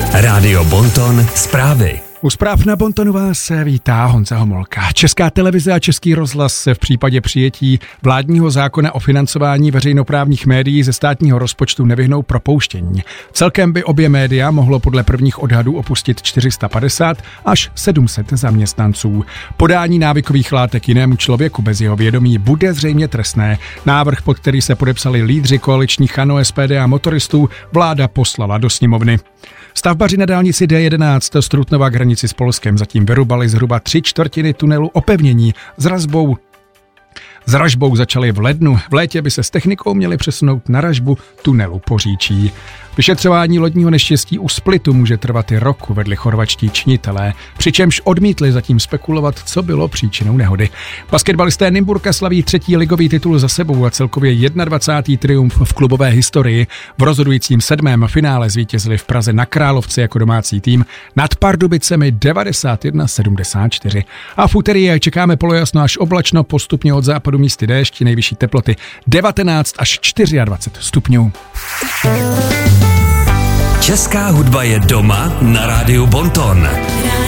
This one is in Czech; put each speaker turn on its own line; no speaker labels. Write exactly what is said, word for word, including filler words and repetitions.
Rádio Bonton zprávy.
U zpráv na Bontonu vás vítá Honza Homolka. Česká televize a Český rozhlas se v případě přijetí vládního zákona o financování veřejnoprávních médií ze státního rozpočtu nevyhnou propouštění. Celkem by obě média mohlo podle prvních odhadů opustit čtyři sta padesát až sedm set zaměstnanců. Podání návykových látek jinému člověku bez jeho vědomí bude zřejmě trestné. Návrh, pod který se podepsali lídři koaličních ANO, S P D a motoristů, vláda poslala do sněmovny. Stavbaři na dálnici D jedenáct z Trutnova k hranici s Polskem zatím vyrubali zhruba tři čtvrtiny tunelu opevnění s razbou. S ražbou začali v lednu. V létě by se s technikou měli přesunout na ražbu tunelu Poříčí. Vyšetřování lodního neštěstí u Splitu může trvat i roku, vedli chorvačtí činitelé, přičemž odmítli zatím spekulovat, co bylo příčinou nehody. Basketbalisté Nymburka slaví třetí ligový titul za sebou a celkově dvacátý první triumf v klubové historii. V rozhodujícím sedmém finále zvítězili v Praze na Královce jako domácí tým nad Pardubicemi devadesát jedna sedmdesát čtyři. A v úterý čekáme polojasno až oblačno, postupně od západu místy déšť, nejvyšší teploty devatenáct až dvacet čtyři stupňů.
Česká hudba je doma na Rádiu Bonton.